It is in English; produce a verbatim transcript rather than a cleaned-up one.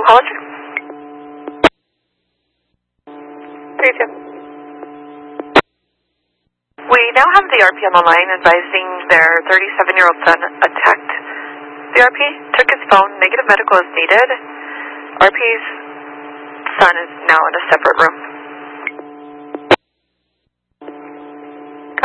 hold you. three two. We now have the R P on the line advising their thirty-seven-year-old son attacked the R P, took his phone, negative medical is needed. R P's son is now in a separate room.